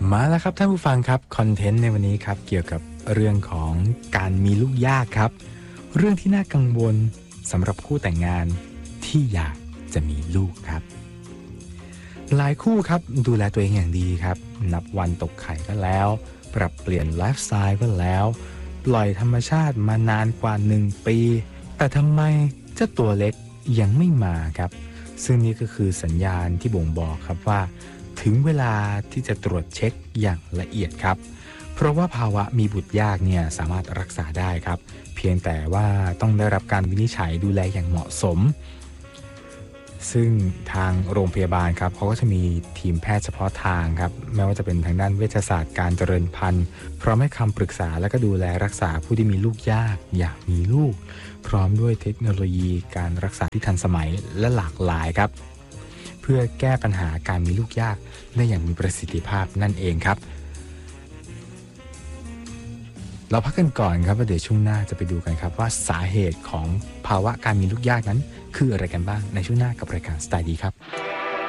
มาแล้วครับท่านผู้ฟังครับคอนเทนต์ในวันนี้ครับเกี่ยวกับเรื่องของการมีลูกยากครับเรื่องที่น่ากังวลสำหรับคู่แต่งงานที่อยากจะมีลูกครับหลายคู่ครับดูแลตัวเองอย่างดีครับนับวันตกไข่ก็แล้วปรับเปลี่ยนไลฟ์สไตล์ก็แล้วปล่อยธรรมชาติมานานกว่า1 ปีแต่ทำไมเจ้าตัวเล็กยังไม่มาครับซึ่งนี่ก็คือสัญญาณที่บ่งบอกครับว่าถึงเวลาที่จะตรวจเช็คอย่างละเอียดครับเพราะว่าภาวะมีบุตรยากเนี่ยสามารถรักษาได้ครับเพียงแต่ว่าต้องได้รับการวินิจฉัยดูแลอย่างเหมาะสมซึ่งทางโรงพยาบาลครับเขาก็จะมีทีมแพทย์เฉพาะทางครับไม่ว่าจะเป็นทางด้านเวชศาสตร์การเจริญพันธุ์พร้อมให้คำปรึกษาและก็ดูแลรักษาผู้ที่มีลูกยากอยากมีลูกพร้อมด้วยเทคโนโลยีการรักษาที่ทันสมัยและหลากหลายครับเพื่อแก้ปัญหาการมีลูกยากได้อย่างมีประสิทธิภาพนั่นเองครับเราพักกันก่อนครับแล้วเดี๋ยวช่วงหน้าจะไปดูกันครับว่าสาเหตุของภาวะการมีลูกยากนั้นคืออะไรกันบ้างในช่วงหน้ากับรายการสไตล์ดีครับ